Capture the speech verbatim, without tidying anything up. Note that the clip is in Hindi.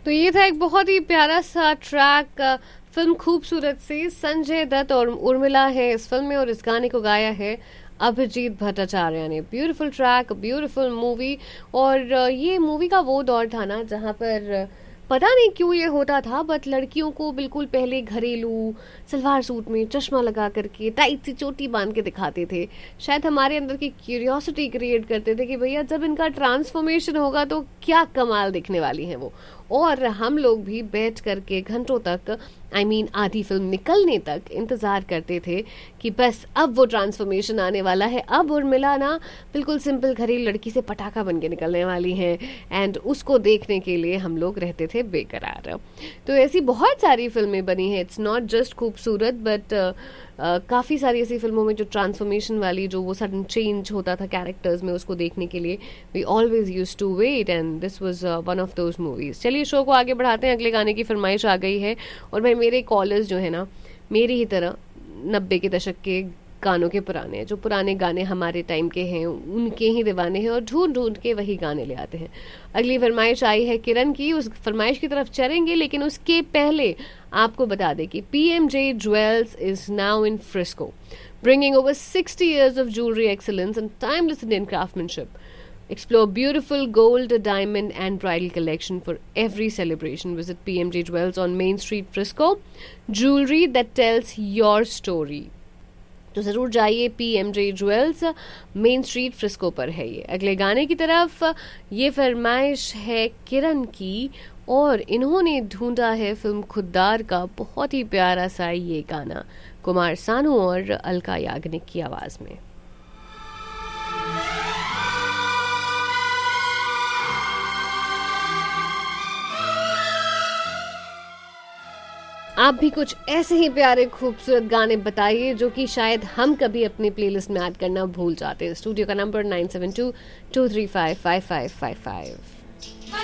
तो ये था एक बहुत ही प्यारा सा ट्रैक फिल्म खूबसूरत से। संजय दत्त और उर्मिला है इस फिल्म में और इस गाने को गाया है अभिजीत भट्टाचार्य ने। Beautiful track, beautiful movie. और ये मूवी का वो दौर था ना जहाँ पर पता नहीं क्यों ये होता था, बट लड़कियों को बिल्कुल पहले घरेलू सलवार सूट में चश्मा लगा करके टाइट सी चोटी बांध के दिखाते थे। शायद हमारे अंदर की क्यूरियोसिटी क्रिएट करते थे कि भैया जब इनका ट्रांसफॉर्मेशन होगा तो क्या कमाल दिखने वाली हैं वो। और हम लोग भी बैठ करके घंटों तक, आई I मीन mean, आधी फिल्म निकलने तक इंतजार करते थे कि बस अब वो ट्रांसफॉर्मेशन आने वाला है, अब उर्मिला ना बिल्कुल सिंपल घरेलू लड़की से पटाखा बन के निकलने वाली हैं। एंड उसको देखने के लिए हम लोग रहते थे बेकरार। तो ऐसी बहुत सारी फिल्में बनी हैं, इट्स नॉट जस्ट खूबसूरत बट काफ़ी सारी ऐसी फिल्मों में जो ट्रांसफॉर्मेशन वाली, जो वो सडन चेंज होता था कैरेक्टर्स में, उसको देखने के लिए we always use to wait and this was one of those movies. चलिए शो को आगे बढ़ाते हैं, अगले गाने की फरमाइश आ गई है। और भाई मेरे कॉलर्स जो है ना, मेरी ही तरह नब्बे के दशक के गानों के पुराने हैं, जो पुराने गाने हमारे टाइम के हैं उनके ही दीवाने हैं और ढूंढ ढूंढ के वही गाने ले आते हैं। अगली फरमाइश आई है किरण की, उस फरमाइश की तरफ चलेंगे, लेकिन उसके पहले आपको बता दें कि पीएमजे jewels is now in Frisco, bringing over sixty years of jewelry excellence and timeless Indian craftsmanship. Explore beautiful gold, diamond and bridal collection for every celebration. Visit P M J Jewels on Main Street, Frisco. Jewelry that tells your story. तो ज़रूर जाइए, पी एम जे ज्वेल्स मेन स्ट्रीट फ्रिस्को पर है ये। अगले गाने की तरफ, ये फरमाइश है किरण की और इन्होंने ढूंढा है फिल्म खुद्दार का बहुत ही प्यारा सा ये गाना, कुमार सानू और अलका याग्निक की आवाज़ में। आप भी कुछ ऐसे ही प्यारे खूबसूरत गाने बताइए जो कि शायद हम कभी अपनी प्लेलिस्ट में ऐड करना भूल जाते हैं। स्टूडियो का number nine seven to to three five five five five five.